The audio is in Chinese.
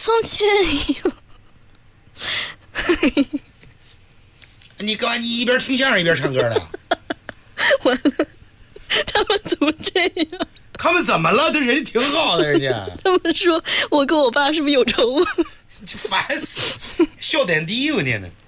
从前有。 你干嘛？你一边听相声一边唱歌的？ 完了，他们怎么这样？ 他们怎么了？这人挺好的，人家。 他们说我跟我爸是不是有仇？ 这烦死了，笑点低，我天哪！